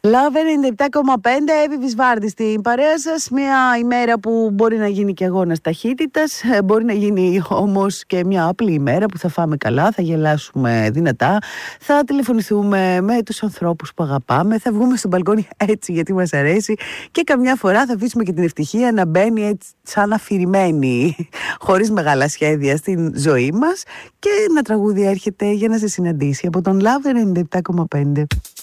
Love 97,5, Εύη Βυσβάρδη στην παρέα σας. Μια ημέρα που μπορεί να γίνει και αγώνας ταχύτητας, μπορεί να γίνει όμως και μια απλή ημέρα που θα φάμε καλά, θα γελάσουμε δυνατά, θα τηλεφωνηθούμε με τους ανθρώπους που αγαπάμε, θα βγούμε στο μπαλκόνι έτσι γιατί μας αρέσει και καμιά φορά θα αφήσουμε και την ευτυχία να μπαίνει έτσι σαν αφηρημένη, χωρίς μεγάλα σχέδια στην ζωή μας, και ένα τραγούδι έρχεται για να σε συναντήσει από τον Love 97,5.